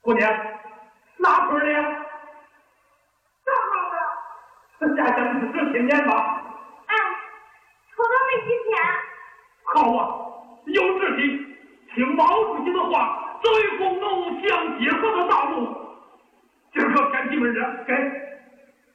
姑娘，哪村的？ 上号的。 家乡是这些年吧？ 哎，抽到没几天。 好啊，有志气，听毛主席的话，走一工农向结合的道路。今儿个天气闷热，给。